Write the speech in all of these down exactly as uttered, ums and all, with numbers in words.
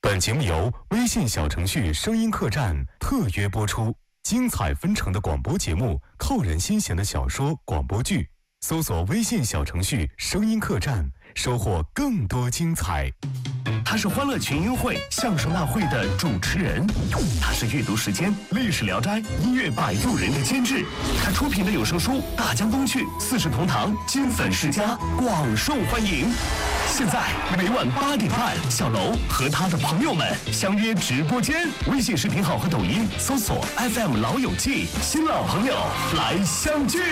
本节目由微信小程序声音客栈特约播出，精彩纷呈的广播节目，扣人心弦的小说、广播剧，搜索微信小程序声音客栈，收获更多精彩。 他是欢乐群英会相声大会的主持人，他是阅读时间历史聊斋音乐摆渡人的监制，他出品的有声书《大江东去》四世同堂金粉世家广受欢迎。现在每晚八点半，小楼和他的朋友们相约直播间，微信视频号和抖音搜索 F M 老友记，新老朋友来相聚。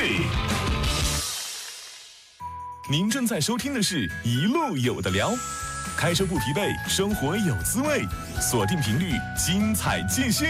您正在收听的是一路有的聊，开车不疲惫，生活有滋味，锁定频率，精彩继续。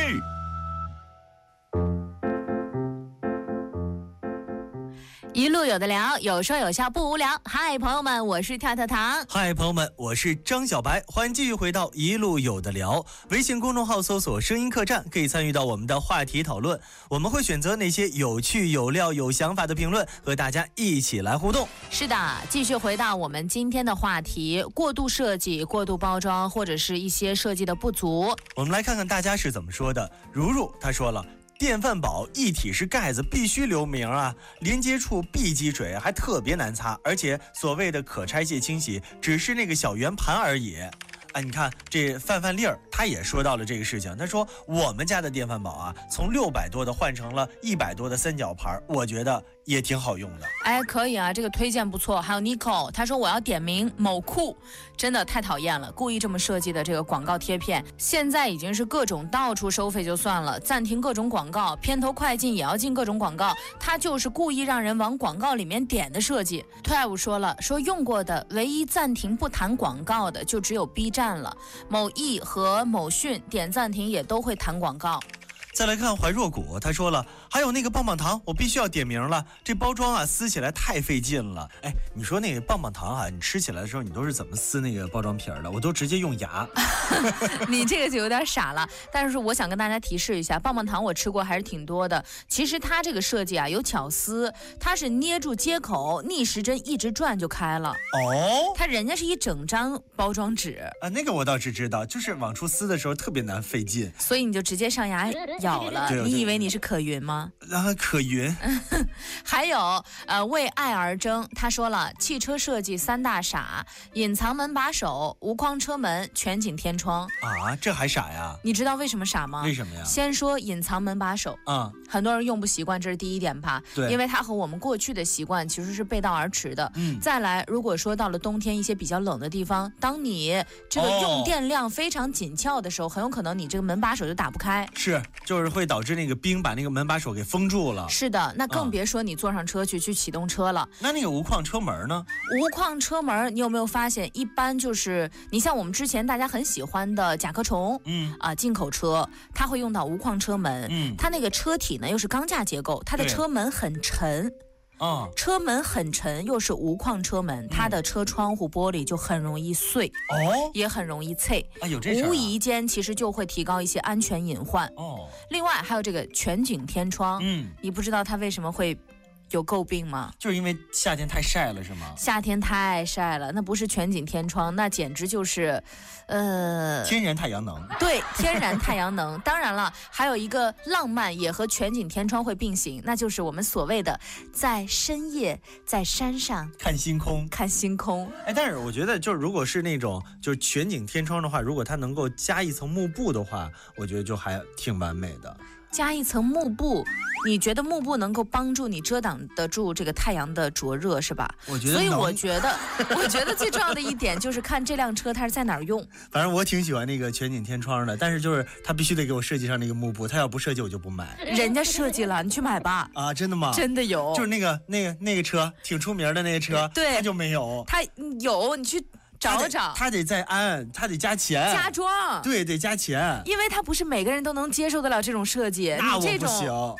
一路有的聊，有说有笑不无聊。嗨，朋友们，我是跳跳糖。 嗨，朋友们，我是张小白。欢迎继续回到一路有的聊。微信公众号搜索声音客栈，可以参与到我们的话题讨论。我们会选择那些有趣有料有想法的评论，和大家一起来互动。 是的，继续回到我们今天的话题，过度设计、过度包装，或者是一些设计的不足。 我们来看看大家是怎么说的。如如他说了，电饭煲一体式盖子必须留名啊，连接处必积水，还特别难擦，而且所谓的可拆卸清洗只是那个小圆盘而已。啊，你看这范范丽儿，他也说到了这个事情。他说我们家的电饭煲啊，从六百多的换成了一百多的三角盘，我觉得也挺好用的。 哎，可以啊，这个推荐不错。还有 Nico， 他说我要点名某库，真的太讨厌了，故意这么设计的这个广告贴片，现在已经是各种到处收费就算了，暂停各种广告，片头快进也要进各种广告，他就是故意让人往广告里面点的设计。twelve 说了，说用过的唯一暂停不弹广告的就只有 B 站了，某易和某讯点暂停也都会弹广告。 再来看怀若谷，他说了，还有那个棒棒糖，我必须要点名了，这包装啊撕起来太费劲了。哎，你说那个棒棒糖啊，你吃起来的时候你都是怎么撕那个包装皮的？我都直接用牙。 你这个就有点傻了。但是我想跟大家提示一下，棒棒糖我吃过还是挺多的。其实它这个设计啊有巧思，它是捏住接口，逆时针一直转就开了。 哦， 它人家是一整张包装纸啊，那个我倒是知道，就是往出撕的时候特别难费劲， 所以你就直接上牙咬了。你以为你是可云吗？ 啊，可云。 还有呃，为爱而争，他说了，汽车设计三大傻：隐藏门把手、无框车门、全景天窗。 啊，这还傻呀？ 你知道为什么傻吗？ 为什么呀？ 先说隐藏门把手啊、嗯，很多人用不习惯，这是第一点吧？ 对， 因为它和我们过去的习惯其实是背道而驰的。 嗯， 再来，如果说到了冬天一些比较冷的地方，当你这个用电量非常紧俏的时候，哦、很有可能你这个门把手就打不开。 是，就是会导致那个冰把那个门把手给封住了。 是的，那更别说你坐上车去、嗯、去启动车了。 那那个无框车门呢？ 无框车门，你有没有发现，一般就是你像我们之前大家很喜欢的甲壳虫， 嗯啊、呃，进口车，它会用到无框车门， 嗯， 它那个车体呢又是钢架结构，它的车门很沉。 啊、 嗯，车门很沉，又是无框车门，它的车窗户玻璃就很容易碎， 哦， 也很容易脆， 啊，有这事儿啊， 无意间其实就会提高一些安全隐患。 哦， 另外还有这个全景天窗， 嗯， 你不知道它为什么会有诟病吗？ 就是因为夏天太晒了，是吗？ 夏天太晒了，那不是全景天窗，那简直就是，呃， 天然太阳能。 对，天然太阳能。当然了，还有一个浪漫也和全景天窗会并行，那就是我们所谓的在深夜在山上看星空， 看星空。 哎，但是我觉得，就是如果是那种就是全景天窗的话，如果它能够加一层幕布的话，我觉得就还挺完美的。 加一层幕布，你觉得幕布能够帮助你遮挡得住这个太阳的灼热是吧？ 我觉得， 所以我觉得，我觉得最重要的一点就是看这辆车它是在哪儿用。 反正我挺喜欢那个全景天窗的，但是就是它必须得给我设计上那个幕布，它要不设计我就不买。 人家设计了，你去买吧。 啊，真的吗？ 真的有， 就是那个那个那个车挺出名的那个车， 对， 它就没有。 它有，你去找找， 他得再安，他得加钱， 加装， 对，得加钱， 因为他不是每个人都能接受得了这种设计。 那我你这种不行，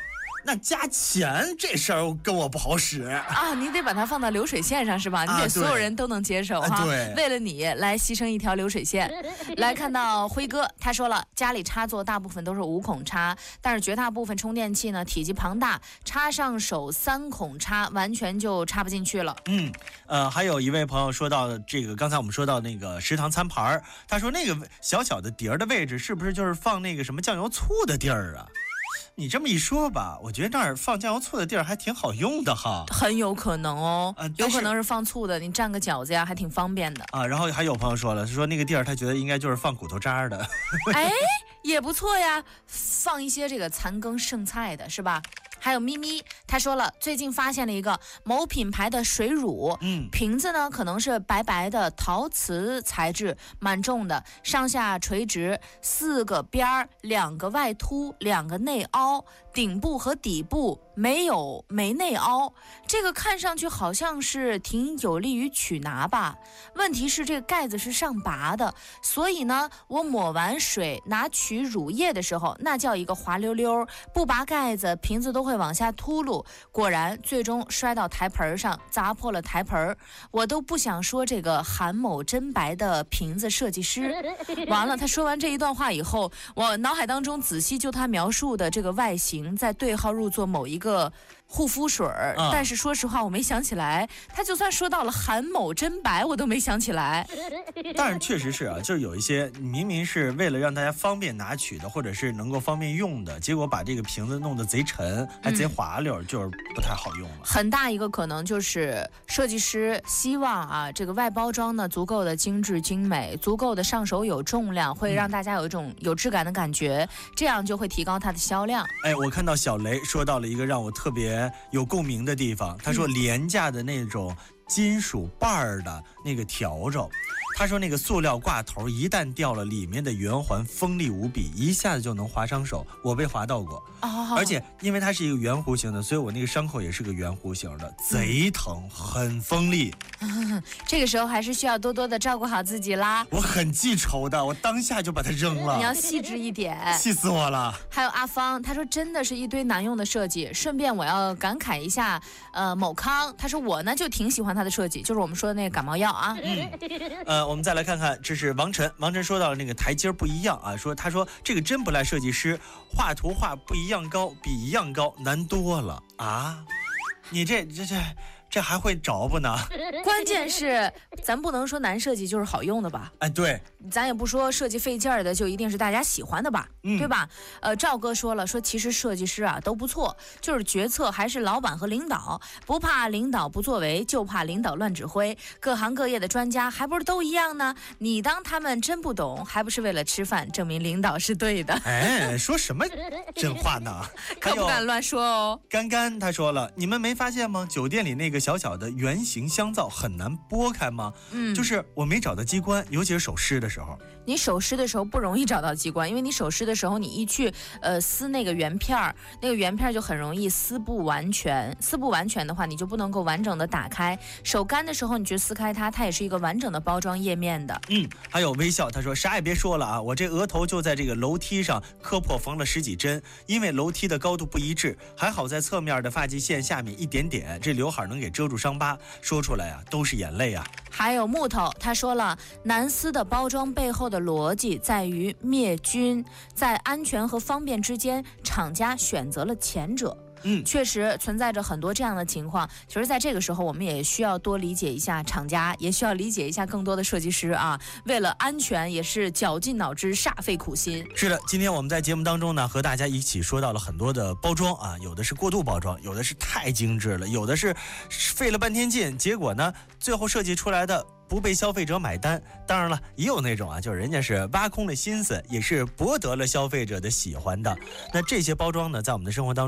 那加钱这事儿跟我不好使啊，你得把它放到流水线上是吧？你得所有人都能接受哈、 啊。对， 为了你来牺牲一条流水线。来看到辉哥，他说了，家里插座大部分都是五孔插，但是绝大部分充电器呢体积庞大，插上手三孔插完全就插不进去了。 嗯，呃，还有一位朋友说到这个，刚才我们说到那个食堂餐盘，他说那个小小的碟儿的位置是不是就是放那个什么酱油醋的地儿啊？你这么一说吧，我觉得那儿放酱油醋的地儿还挺好用的哈， 很有可能哦， 呃、 有可能是放醋的，你蘸个饺子呀，还挺方便的啊。然后还有朋友说了，说那个地儿他觉得应该就是放骨头渣的， 哎，也不错呀，放一些这个残羹剩菜的是吧？还有咪咪，他说了，最近发现了一个某品牌的水乳， 嗯， 瓶子呢可能是白白的陶瓷材质，蛮重的，上下垂直，四个边儿，两个外凸，两个内凹，顶部和底部没有没内凹，这个看上去好像是挺有利于取拿吧。问题是这个盖子是上拔的，所以呢，我抹完水拿取乳液的时候，那叫一个滑溜溜，不拔盖子，瓶子都会往下秃噜，果然最终摔到台盆上，砸破了台盆。我都不想说这个韩某真白的瓶子设计师。完了，他说完这一段话以后，我脑海当中仔细就他描述的这个外形，在对号入座某一个护肤水、嗯、但是说实话我没想起来，他就算说到了韩某真白我都没想起来。 但是确实是啊，就是有一些明明是为了让大家方便拿取的，或者是能够方便用的，结果把这个瓶子弄得贼沉还贼滑溜、嗯、就是不太好用了。 很大一个可能就是设计师希望啊这个外包装呢足够的精致精美，足够的上手有重量，会让大家有一种有质感的感觉、嗯、这样就会提高它的销量。 哎，我看到小雷说到了一个让我特别有共鸣的地方，他说廉价的那种金属瓣的那个笤帚，他说那个塑料挂头一旦掉了，里面的圆环锋利无比，一下子就能划伤手，我被划到过、哦、而且因为它是一个圆弧形的，所以我那个伤口也是个圆弧形的，贼疼，很锋利、 嗯、这个时候还是需要多多的照顾好自己啦。 我很记仇的，我当下就把它扔了。 你要细致一点， 气死我了。 还有阿芳，他说真的是一堆难用的设计，顺便我要感慨一下呃，某康，他说我呢就挺喜欢他的设计，就是我们说的那个感冒药啊。 嗯，呃，我们再来看看，这是王晨，王晨说到了那个台阶不一样啊，说他说这个真不赖设计师，画图画不一样高，比一样高难多了啊！你这这这这还会着不呢？ 关键是咱不能说难设计就是好用的吧？ 哎，对， 咱也不说设计费劲儿的就一定是大家喜欢的吧？嗯，对吧？呃，赵哥说了，说其实设计师啊都不错，就是决策还是老板和领导，不怕领导不作为，就怕领导乱指挥。各行各业的专家还不是都一样呢？你当他们真不懂，还不是为了吃饭，证明领导是对的？ 哎，说什么真话呢？ 可不敢乱说哦。 干干他说了，你们没发现吗？酒店里那个小小的圆形香皂很难拨开吗？嗯，就是我没找到机关，尤其是手湿的时候。 你手湿的时候不容易找到机关，因为你手湿的时候，你一去呃撕那个圆片儿，那个圆片就很容易撕不完全，撕不完全的话，你就不能够完整的打开。手干的时候，你去撕开它，它也是一个完整的包装页面的。 嗯，还有微笑，他说啥也别说了啊，我这额头就在这个楼梯上磕破缝了十几针，因为楼梯的高度不一致，还好在侧面的发际线下面一点点，这刘海能给遮住伤疤，说出来啊都是眼泪啊。 还有木头，他说了，男丝的包装背后的逻辑在于灭菌，在安全和方便之间，厂家选择了前者。嗯，确实存在着很多这样的情况。其实在这个时候，我们也需要多理解一下厂家，也需要理解一下更多的设计师啊。为了安全，也是绞尽脑汁、煞费苦心。 是的，今天我们在节目当中呢，和大家一起说到了很多的包装啊，有的是过度包装，有的是太精致了，有的是费了半天劲，结果呢，最后设计出来的不被消费者买单。当然了，也有那种啊，就是人家是挖空了心思，也是博得了消费者的喜欢的。那这些包装呢，在我们的生活当中